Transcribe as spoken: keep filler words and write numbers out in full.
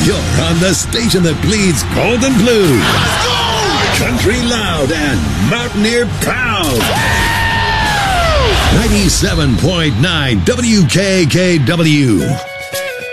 You're on the station that bleeds gold and blue. Let's go! Country loud and Mountaineer proud. ninety-seven point nine W K K W.